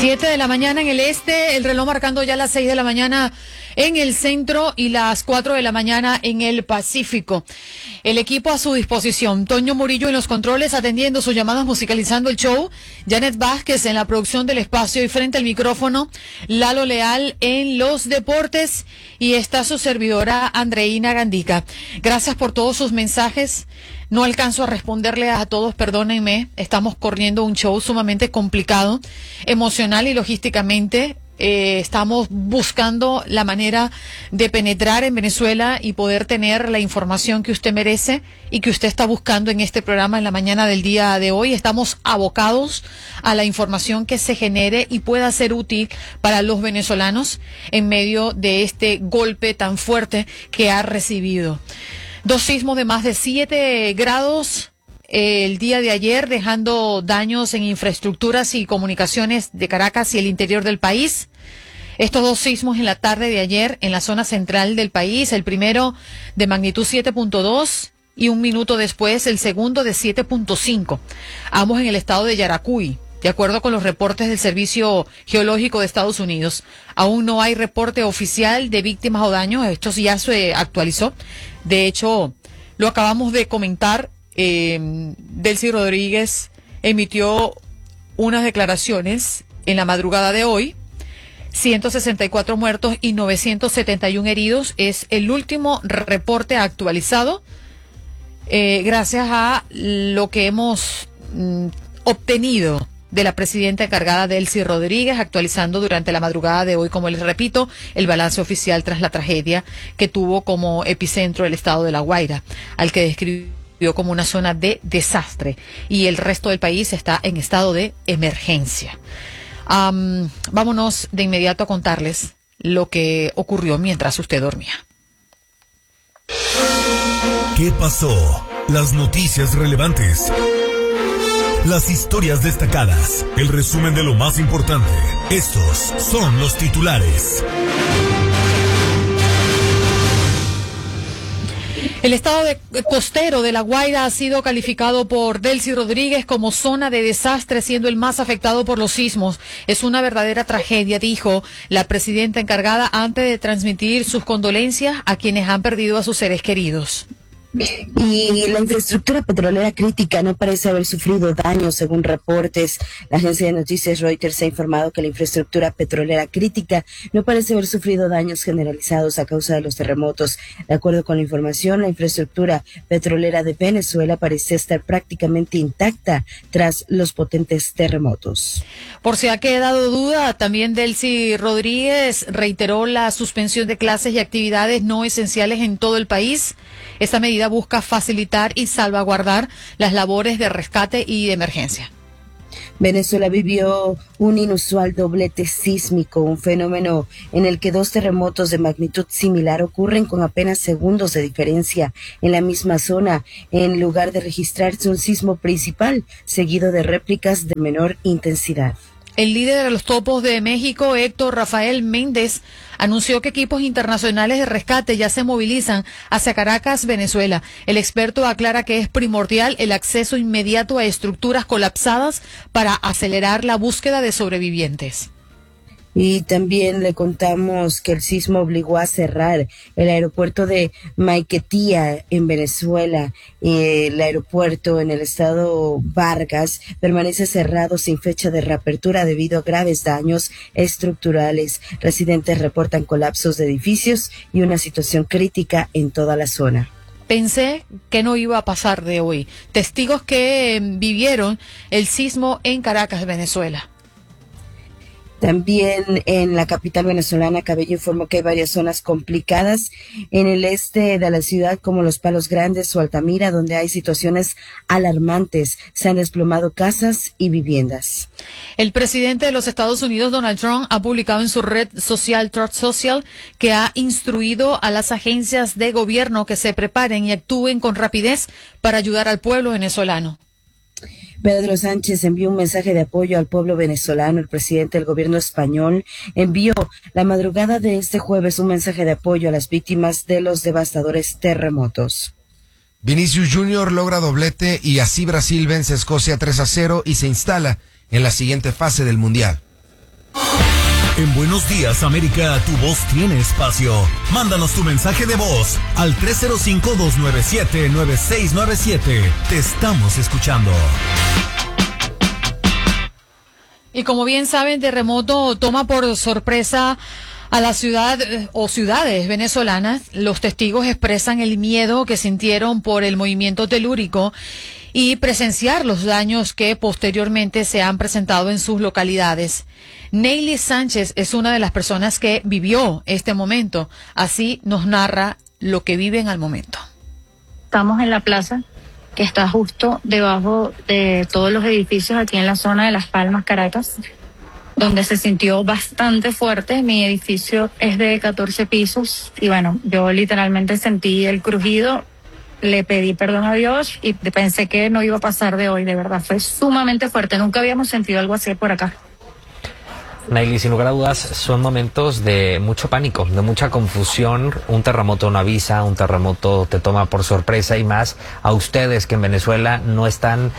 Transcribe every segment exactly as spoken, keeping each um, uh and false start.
Siete de la mañana en el este, el reloj marcando ya las seis de la mañana en el centro y las cuatro de la mañana en el Pacífico. El equipo a su disposición. Toño Murillo en los controles atendiendo sus llamadas, musicalizando el show. Janet Vázquez en la producción del espacio y frente al micrófono. Lalo Leal en los deportes y está su servidora Andreina Gandica. Gracias por todos sus mensajes. No alcanzo a responderle a todos, perdónenme. Estamos corriendo un show sumamente complicado, emocional y logísticamente. Eh, estamos buscando la manera de penetrar en Venezuela y poder tener la información que usted merece y que usted está buscando en este programa en la mañana del día de hoy. Estamos abocados a la información que se genere y pueda ser útil para los venezolanos en medio de este golpe tan fuerte que ha recibido. Dos sismos de más de siete grados eh, el día de ayer, dejando daños en infraestructuras y comunicaciones de Caracas y el interior del país. Estos dos sismos en la tarde de ayer en la zona central del país, el primero de magnitud siete punto dos y un minuto después el segundo de siete punto cinco, ambos en el estado de Yaracuy. De acuerdo con los reportes del Servicio Geológico de Estados Unidos, aún no hay reporte oficial de víctimas o daños. Esto ya se actualizó. De hecho, lo acabamos de comentar. Eh, Delcy Rodríguez emitió unas declaraciones en la madrugada de hoy. ciento sesenta y cuatro muertos y novecientos setenta y uno heridos. Es el último reporte actualizado. Eh, gracias a lo que hemos mm, obtenido de la presidenta encargada Delcy Rodríguez, actualizando durante la madrugada de hoy, como les repito, el balance oficial tras la tragedia que tuvo como epicentro el estado de La Guaira, al que describió como una zona de desastre, y el resto del país está en estado de emergencia. Um, vámonos de inmediato a contarles lo que ocurrió mientras usted dormía. ¿Qué pasó? Las noticias relevantes. Las historias destacadas, el resumen de lo más importante. Estos son los titulares. El estado de costero de La Guaira ha sido calificado por Delcy Rodríguez como zona de desastre, siendo el más afectado por los sismos. Es una verdadera tragedia, dijo la presidenta encargada antes de transmitir sus condolencias a quienes han perdido a sus seres queridos. Y la infraestructura petrolera crítica no parece haber sufrido daños, según reportes. La agencia de noticias Reuters ha informado que la infraestructura petrolera crítica no parece haber sufrido daños generalizados a causa de los terremotos. De acuerdo con la información, la infraestructura petrolera de Venezuela parece estar prácticamente intacta tras los potentes terremotos. Por si ha quedado duda, también Delcy Rodríguez reiteró la suspensión de clases y actividades no esenciales en todo el país. Esta medida busca facilitar y salvaguardar las labores de rescate y de emergencia. Venezuela vivió un inusual doblete sísmico, un fenómeno en el que dos terremotos de magnitud similar ocurren con apenas segundos de diferencia en la misma zona, en lugar de registrarse un sismo principal, seguido de réplicas de menor intensidad. El líder de los topos de México, Héctor Rafael Méndez, anunció que equipos internacionales de rescate ya se movilizan hacia Caracas, Venezuela. El experto aclara que es primordial el acceso inmediato a estructuras colapsadas para acelerar la búsqueda de sobrevivientes. Y también le contamos que el sismo obligó a cerrar el aeropuerto de Maiquetía en Venezuela. El aeropuerto en el estado Vargas permanece cerrado sin fecha de reapertura debido a graves daños estructurales. Residentes reportan colapsos de edificios y una situación crítica en toda la zona. Pensé que no iba a pasar de hoy. Testigos que vivieron el sismo en Caracas, Venezuela. También en la capital venezolana, Cabello informó que hay varias zonas complicadas en el este de la ciudad, como Los Palos Grandes o Altamira, donde hay situaciones alarmantes. Se han desplomado casas y viviendas. El presidente de los Estados Unidos, Donald Trump, ha publicado en su red social Truth Social que ha instruido a las agencias de gobierno que se preparen y actúen con rapidez para ayudar al pueblo venezolano. Pedro Sánchez envió un mensaje de apoyo al pueblo venezolano. El presidente del gobierno español envió la madrugada de este jueves un mensaje de apoyo a las víctimas de los devastadores terremotos. Vinicius Junior logra doblete y así Brasil vence a Escocia tres a cero y se instala en la siguiente fase del Mundial. En Buenos Días, América, tu voz tiene espacio. Mándanos tu mensaje de voz al tres cero cinco, dos nueve siete, nueve seis nueve siete. Te estamos escuchando. Y como bien saben, terremoto toma por sorpresa a la ciudad eh, o ciudades venezolanas. Los testigos expresan el miedo que sintieron por el movimiento telúrico y presenciar los daños que posteriormente se han presentado en sus localidades. Neily Sánchez es una de las personas que vivió este momento. Así nos narra lo que viven al momento. Estamos en la plaza que está justo debajo de todos los edificios aquí en la zona de Las Palmas, Caracas, donde se sintió bastante fuerte. Mi edificio es de catorce pisos y bueno, yo literalmente sentí el crujido, le pedí perdón a Dios y pensé que no iba a pasar de hoy, de verdad, fue sumamente fuerte, nunca habíamos sentido algo así por acá. Neily, sin lugar a dudas, son momentos de mucho pánico, de mucha confusión. Un terremoto no avisa, un terremoto te toma por sorpresa y más a ustedes que en Venezuela no están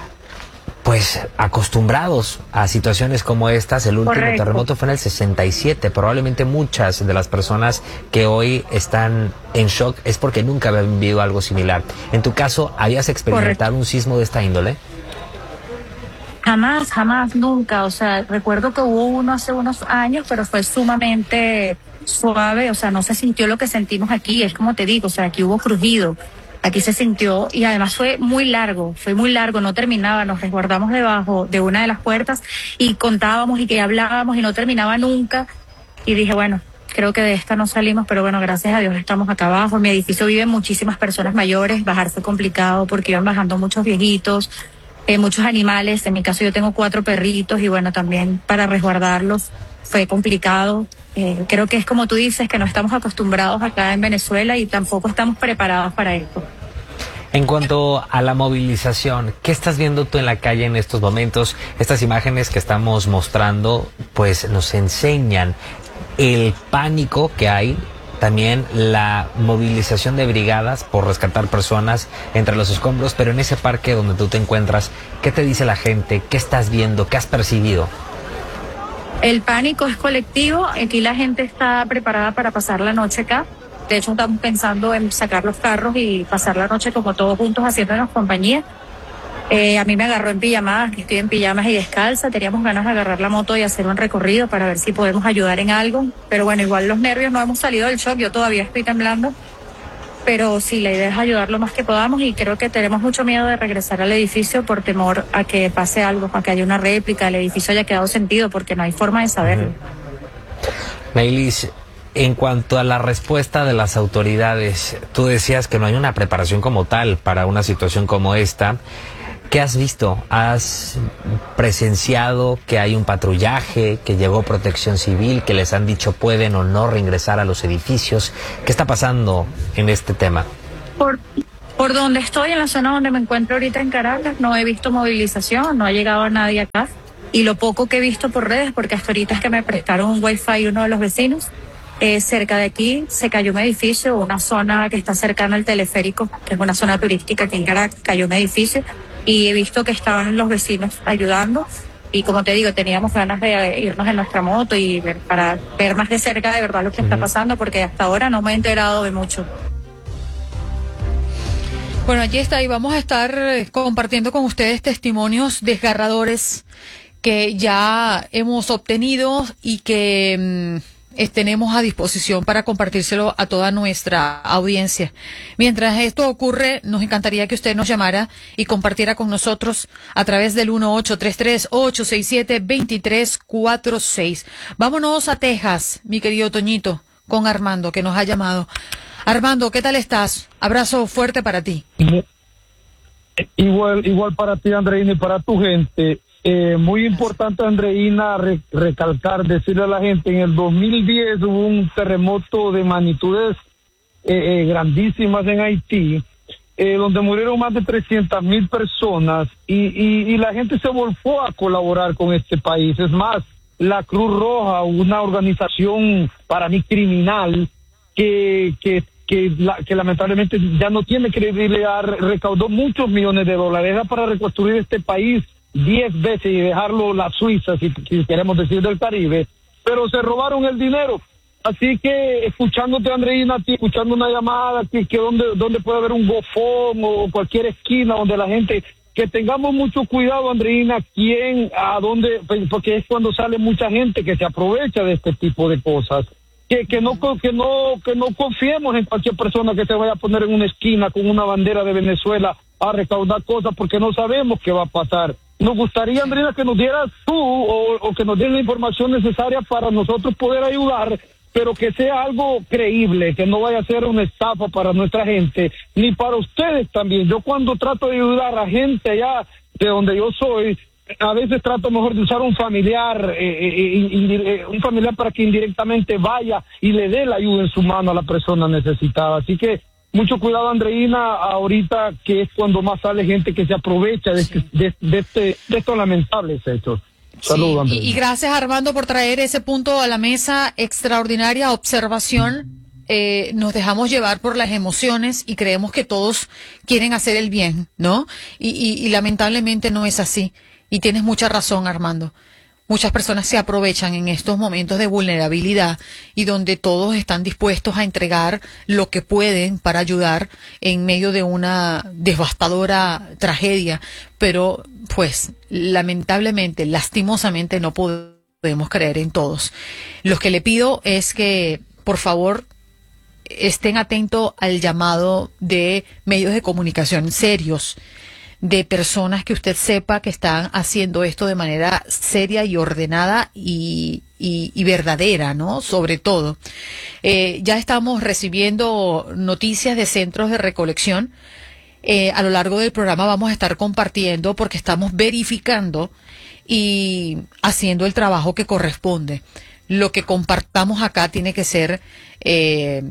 pues acostumbrados a situaciones como estas. El último Correcto. terremoto fue en el sesenta y siete. Probablemente muchas de las personas que hoy están en shock es porque nunca habían vivido algo similar. En tu caso, ¿habías experimentado Correcto. un sismo de esta índole? Jamás, jamás, nunca. O sea, recuerdo que hubo uno hace unos años, pero fue sumamente suave. O sea, no se sintió lo que sentimos aquí. Es como te digo, o sea, aquí hubo crujido. Aquí se sintió y además fue muy largo, fue muy largo, no terminaba. Nos resguardamos debajo de una de las puertas y contábamos y que hablábamos y no terminaba nunca. Y dije, bueno, creo que de esta no salimos, pero bueno, gracias a Dios estamos acá abajo. En mi edificio viven muchísimas personas mayores. Bajar fue complicado porque iban bajando muchos viejitos. Eh, muchos animales, en mi caso yo tengo cuatro perritos y bueno, también para resguardarlos fue complicado. Eh, creo que es como tú dices, que no estamos acostumbrados acá en Venezuela y tampoco estamos preparados para esto. En cuanto a la movilización, ¿qué estás viendo tú en la calle en estos momentos? Estas imágenes que estamos mostrando pues nos enseñan el pánico que hay. También la movilización de brigadas por rescatar personas entre los escombros, pero en ese parque donde tú te encuentras, ¿qué te dice la gente? ¿Qué estás viendo? ¿Qué has percibido? El pánico es colectivo, aquí la gente está preparada para pasar la noche acá. De hecho, estamos pensando en sacar los carros y pasar la noche como todos juntos haciéndonos compañía. Eh, a mí me agarró en pijamadas, que estoy en pijamas y descalza. Teníamos ganas de agarrar la moto y hacer un recorrido para ver si podemos ayudar en algo. Pero bueno, igual los nervios, no hemos salido del shock, yo todavía estoy temblando. Pero sí, la idea es ayudar lo más que podamos y creo que tenemos mucho miedo de regresar al edificio por temor a que pase algo, a que haya una réplica, el edificio haya quedado sentido porque no hay forma de saberlo. Neily, en cuanto a la respuesta de las autoridades, tú decías que no hay una preparación como tal para una situación como esta. ¿Qué has visto? ¿Has presenciado que hay un patrullaje, que llegó Protección Civil, que les han dicho pueden o no reingresar a los edificios? ¿Qué está pasando en este tema? Por, por donde estoy, en la zona donde me encuentro ahorita en Caracas, no he visto movilización, no ha llegado nadie acá. Y lo poco que he visto por redes, porque hasta ahorita es que me prestaron un wifi uno de los vecinos, eh, cerca de aquí se cayó un edificio, una zona que está cercana al teleférico, que es una zona turística aquí en Caracas, cayó un edificio. Y he visto que estaban los vecinos ayudando y como te digo, teníamos ganas de irnos en nuestra moto y ver, para ver más de cerca de verdad lo que uh-huh. está pasando, porque hasta ahora no me he enterado de mucho. Bueno, allí está y vamos a estar compartiendo con ustedes testimonios desgarradores que ya hemos obtenido y que mmm, tenemos a disposición para compartírselo a toda nuestra audiencia. Mientras esto ocurre, nos encantaría que usted nos llamara y compartiera con nosotros a través del uno ocho tres tres, ocho seis siete, dos tres cuatro seis. Vámonos a Texas, mi querido Toñito, con Armando, que nos ha llamado. Armando, ¿qué tal estás? Abrazo fuerte para ti. Igual, igual para ti, Andreina, y para tu gente. Eh, muy importante, Andreina, re, recalcar, decirle a la gente, en el dos mil diez hubo un terremoto de magnitudes eh, eh, grandísimas en Haití, eh, donde murieron más de trescientas mil personas y, y, y la gente se volcó a colaborar con este país. Es más, la Cruz Roja, una organización para mí criminal, que, que, que, la, que lamentablemente ya no tiene credibilidad, recaudó muchos millones de dólares. Era para reconstruir este país diez veces y dejarlo la Suiza, si, si queremos decir, del Caribe, pero se robaron el dinero. Así que escuchándote, Andreina, a ti, escuchando una llamada, que, que donde, donde puede haber un gofón o cualquier esquina donde la gente, que tengamos mucho cuidado, Andreina, quién, a dónde, porque es cuando sale mucha gente que se aprovecha de este tipo de cosas. Que, que no que no que no confiemos en cualquier persona que se vaya a poner en una esquina con una bandera de Venezuela a recaudar cosas, porque no sabemos qué va a pasar. Nos gustaría, Andreina, que nos dieras tú o, o que nos den la información necesaria para nosotros poder ayudar, pero que sea algo creíble, que no vaya a ser una estafa para nuestra gente, ni para ustedes también. Yo cuando trato de ayudar a gente allá de donde yo soy, a veces trato mejor de usar un familiar, eh, eh, un familiar para que indirectamente vaya y le dé la ayuda en su mano a la persona necesitada. Así que mucho cuidado, Andreina, ahorita que es cuando más sale gente que se aprovecha de, sí. de, de, este, de estos lamentables hechos. Saludos, sí, y, y gracias, Armando, por traer ese punto a la mesa. Extraordinaria observación. Eh, nos dejamos llevar por las emociones y creemos que todos quieren hacer el bien, ¿no? Y, y, y lamentablemente no es así. Y tienes mucha razón, Armando. Muchas personas se aprovechan en estos momentos de vulnerabilidad y donde todos están dispuestos a entregar lo que pueden para ayudar en medio de una devastadora tragedia. Pero, pues, lamentablemente, lastimosamente, no podemos creer en todos. Lo que le pido es que, por favor, estén atentos al llamado de medios de comunicación serios, de personas que usted sepa que están haciendo esto de manera seria y ordenada y, y, y verdadera, ¿no? Sobre todo. Eh, ya estamos recibiendo noticias de centros de recolección. Eh, a lo largo del programa vamos a estar compartiendo porque estamos verificando y haciendo el trabajo que corresponde. Lo que compartamos acá tiene que ser eh,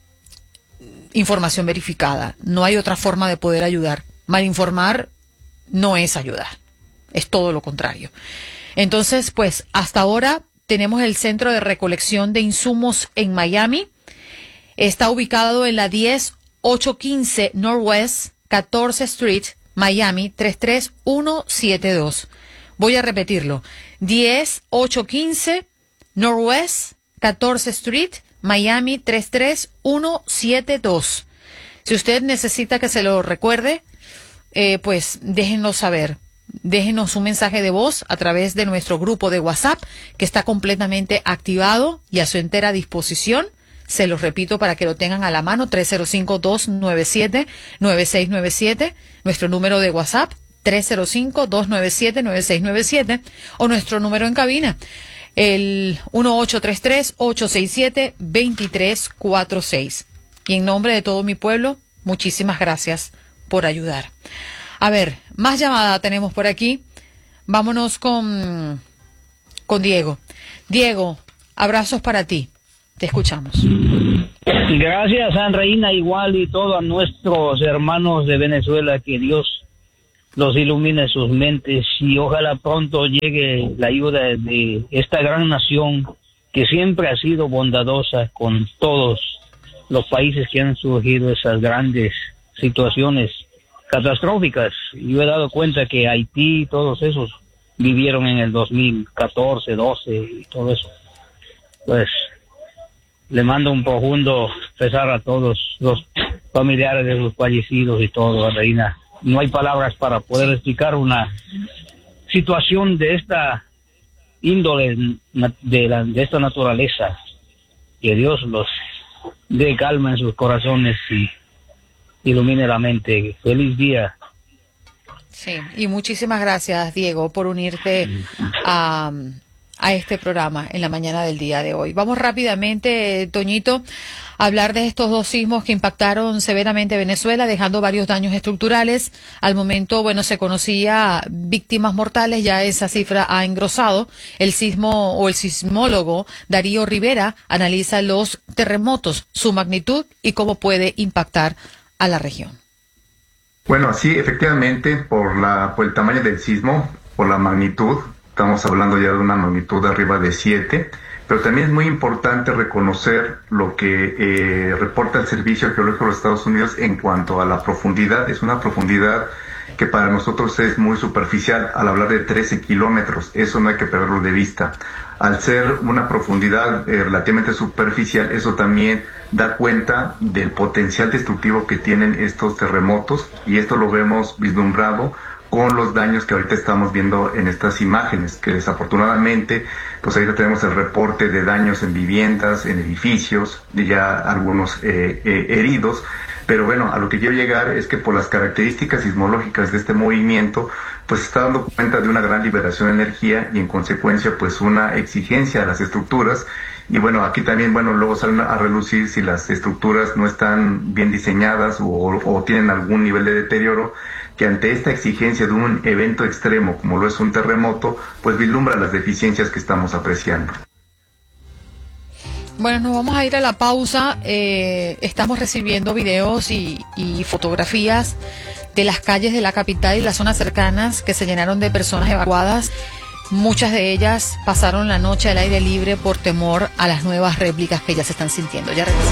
información verificada. No hay otra forma de poder ayudar. Malinformar no es ayudar, es todo lo contrario. Entonces, pues, hasta ahora tenemos el Centro de Recolección de Insumos en Miami. Está ubicado en la diez ochocientos quince Northwest catorce Street, Miami, tres tres uno siete dos. Voy a repetirlo. diez ochocientos quince Northwest catorce Street, Miami, tres tres uno siete dos. Si usted necesita que se lo recuerde, Eh, pues déjenos saber, déjenos un mensaje de voz a través de nuestro grupo de WhatsApp que está completamente activado y a su entera disposición. Se los repito para que lo tengan a la mano: tres cero cinco, dos nueve siete, nueve seis nueve siete, nuestro número de WhatsApp tres cero cinco, dos nueve siete, nueve seis nueve siete, o nuestro número en cabina el uno ocho tres tres, ocho seis siete, dos tres cuatro seis. Y en nombre de todo mi pueblo, muchísimas gracias por ayudar. A ver, más llamada tenemos por aquí. Vámonos con, con Diego. Diego, abrazos para ti. Te escuchamos. Gracias, Andreina, igual y todos a nuestros hermanos de Venezuela, que Dios los ilumine sus mentes y ojalá pronto llegue la ayuda de esta gran nación que siempre ha sido bondadosa con todos los países que han surgido esas grandes situaciones catastróficas. Yo he dado cuenta que Haití y todos esos vivieron en el dos mil catorce, doce y todo eso. Pues le mando un profundo pesar a todos los familiares de los fallecidos y todo, Reina. No hay palabras para poder explicar una situación de esta índole, de, la, de esta naturaleza. Que Dios los dé calma en sus corazones y ilumine la mente. Feliz día. Sí, y muchísimas gracias, Diego, por unirte a, a este programa en la mañana del día de hoy. Vamos rápidamente, Toñito, a hablar de estos dos sismos que impactaron severamente Venezuela, dejando varios daños estructurales. Al momento, bueno, se conocía víctimas mortales, ya esa cifra ha engrosado. El sismo o el sismólogo Darío Rivera analiza los terremotos, su magnitud y cómo puede impactar a la región. Bueno, sí, efectivamente, por la por el tamaño del sismo, por la magnitud, estamos hablando ya de una magnitud de arriba de siete, pero también es muy importante reconocer lo que eh, reporta el Servicio Geológico de los Estados Unidos en cuanto a la profundidad. Es una profundidad que para nosotros es muy superficial al hablar de trece kilómetros. Eso no hay que perderlo de vista. Al ser una profundidad eh, relativamente superficial, eso también da cuenta del potencial destructivo que tienen estos terremotos, y esto lo vemos vislumbrado con los daños que ahorita estamos viendo en estas imágenes, que desafortunadamente, pues ahorita tenemos el reporte de daños en viviendas, en edificios, y ya algunos eh, eh, heridos. Pero bueno, a lo que quiero llegar es que por las características sismológicas de este movimiento, pues se está dando cuenta de una gran liberación de energía y en consecuencia pues una exigencia a las estructuras. Y bueno, aquí también, bueno, luego salen a relucir si las estructuras no están bien diseñadas o, o tienen algún nivel de deterioro, que ante esta exigencia de un evento extremo como lo es un terremoto, pues vislumbra las deficiencias que estamos apreciando. Bueno, nos vamos a ir a la pausa. Eh, estamos recibiendo videos y, y fotografías de las calles de la capital y las zonas cercanas que se llenaron de personas evacuadas. Muchas de ellas pasaron la noche al aire libre por temor a las nuevas réplicas que ya se están sintiendo. Ya regresamos.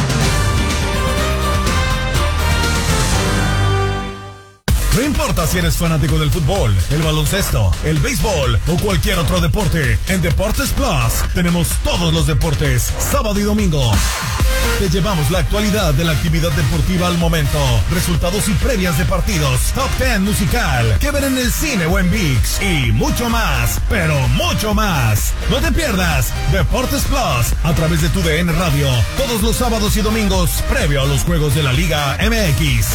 No importa si eres fanático del fútbol, el baloncesto, el béisbol o cualquier otro deporte, en Deportes Plus tenemos todos los deportes, sábado y domingo. Te llevamos la actualidad de la actividad deportiva al momento, resultados y previas de partidos, top diez musical, que ver en el cine o en ViX y mucho más, pero mucho más. No te pierdas Deportes Plus a través de tu D N Radio, todos los sábados y domingos, previo a los juegos de la Liga M X.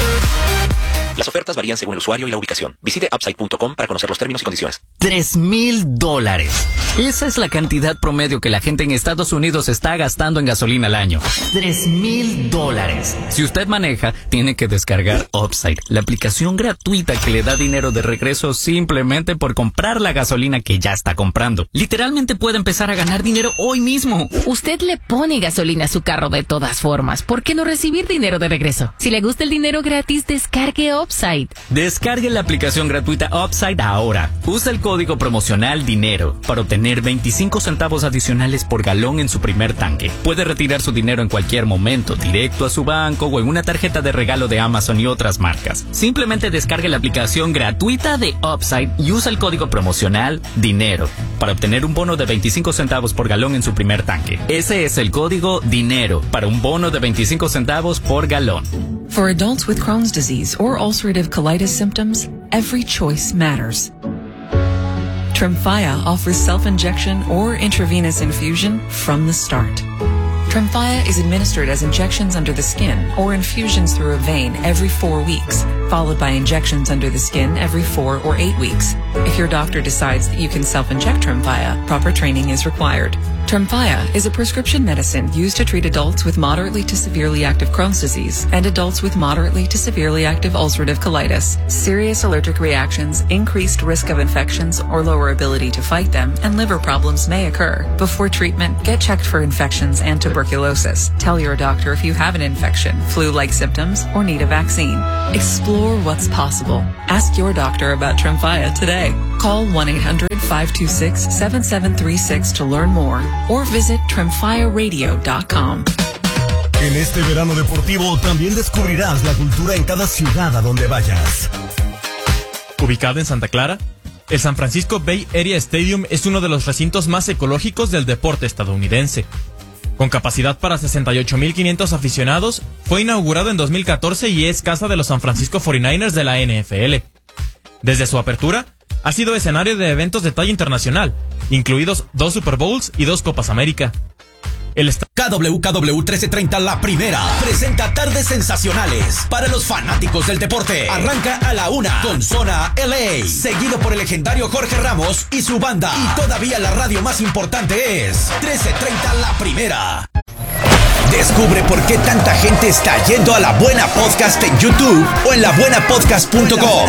Las ofertas varían según el usuario y la ubicación. Visite upside punto com para conocer los términos y condiciones. Tres mil dólares. Esa es la cantidad promedio que la gente en Estados Unidos está gastando en gasolina al año. Tres mil dólares. Si usted maneja, tiene que descargar Upside, la aplicación gratuita que le da dinero de regreso simplemente por comprar la gasolina que ya está comprando. Literalmente puede empezar a ganar dinero hoy mismo. Usted le pone gasolina a su carro de todas formas. ¿Por qué no recibir dinero de regreso? Si le gusta el dinero gratis, descargue Upside. Upside. Descargue la aplicación gratuita Upside ahora. Usa el código promocional DINERO para obtener veinticinco centavos adicionales por galón en su primer tanque. Puede retirar su dinero en cualquier momento, directo a su banco o en una tarjeta de regalo de Amazon y otras marcas. Simplemente descargue la aplicación gratuita de Upside y usa el código promocional DINERO para obtener un bono de veinticinco centavos por galón en su primer tanque. Ese es el código DINERO para un bono de veinticinco centavos por galón. For adults with Crohn's disease or ulcerative colitis symptoms, every choice matters. Tremfya offers self-injection or intravenous infusion from the start. Tremfya is administered as injections under the skin or infusions through a vein every four weeks, followed by injections under the skin every four or eight weeks. If your doctor decides that you can self-inject Tremfya, proper training is required. Tremfya is a prescription medicine used to treat adults with moderately to severely active Crohn's disease and adults with moderately to severely active ulcerative colitis. Serious allergic reactions, increased risk of infections or lower ability to fight them, and liver problems may occur. Before treatment, get checked for infections and tuberculosis. Tell your doctor if you have an infection, flu-like symptoms, or need a vaccine. Explore what's possible. Ask your doctor about Tremfya today. Call one eight hundred five two six seven seven three six to learn more or visit tremfya radio dot com. En este verano deportivo también descubrirás la cultura en cada ciudad a donde vayas. Ubicado en Santa Clara, el San Francisco Bay Area Stadium es uno de los recintos más ecológicos del deporte estadounidense. Con capacidad para sesenta y ocho mil quinientos aficionados, fue inaugurado en dos mil catorce y es casa de los San Francisco cuarenta y nueve ers de la N F L. Desde su apertura, ha sido escenario de eventos de talla internacional, incluidos dos Super Bowls y dos Copas América. El K W K W trece treinta La Primera presenta tardes sensacionales para los fanáticos del deporte. Arranca a la una con Zona L A, seguido por el legendario Jorge Ramos y su banda. Y todavía la radio más importante es trece treinta La Primera. Descubre por qué tanta gente está yendo a La Buena Podcast en YouTube o en la buena podcast punto com.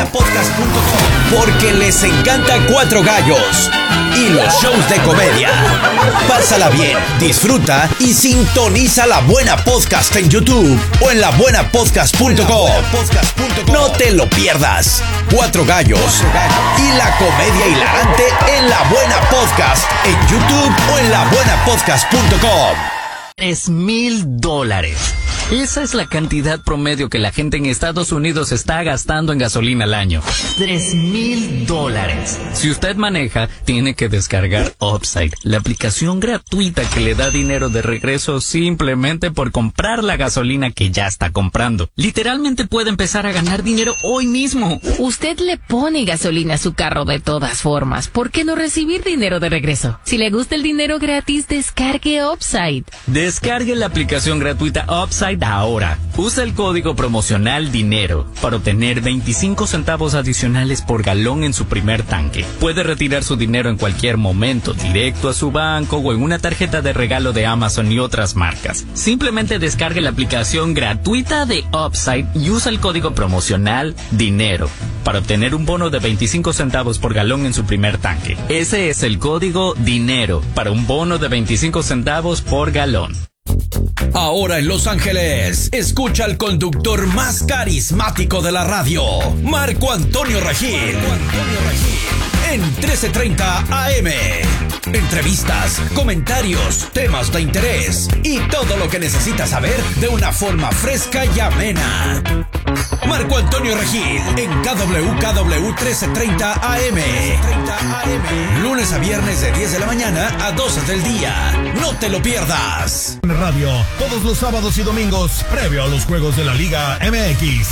Porque les encanta Cuatro Gallos y los shows de comedia. Pásala bien, disfruta y sintoniza La Buena Podcast en YouTube o en la buena podcast punto com. No te lo pierdas. Cuatro Gallos y la comedia hilarante en La Buena Podcast en YouTube o en la buena podcast punto com. Tres mil dólares. Esa es la cantidad promedio que la gente en Estados Unidos está gastando en gasolina al año. Tres mil dólares. Si usted maneja, tiene que descargar Upside, la aplicación gratuita que le da dinero de regreso simplemente por comprar la gasolina que ya está comprando. Literalmente puede empezar a ganar dinero hoy mismo. Usted le pone gasolina a su carro de todas formas. ¿Por qué no recibir dinero de regreso? Si le gusta el dinero gratis, descargue Upside. Descargue la aplicación gratuita Upside ahora. Usa el código promocional DINERO para obtener veinticinco centavos adicionales por galón en su primer tanque. Puede retirar su dinero en cualquier momento, directo a su banco o en una tarjeta de regalo de Amazon y otras marcas. Simplemente descargue la aplicación gratuita de Upside y usa el código promocional DINERO para obtener un bono de veinticinco centavos por galón en su primer tanque. Ese es el código DINERO para un bono de veinticinco centavos por galón. Ahora en Los Ángeles, escucha al conductor más carismático de la radio, Marco Antonio Regil. En trece treinta A M. Entrevistas, comentarios, temas de interés y todo lo que necesitas saber de una forma fresca y amena. Marco Antonio Regil en K W K W trece treinta A M. Lunes a viernes de diez de la mañana a doce del día. No te lo pierdas. Radio, todos los sábados y domingos, previo a los juegos de la Liga M X.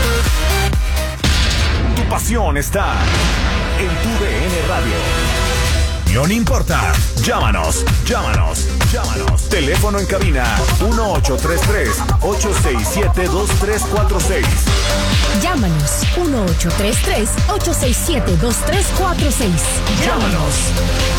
Tu pasión está en tu D N Radio. No importa. Llámanos, llámanos, llámanos. Teléfono en cabina uno ocho tres tres, ocho seis siete, dos tres cuatro seis. Llámanos uno ocho tres tres, ocho seis siete, dos tres cuatro seis. Llámanos.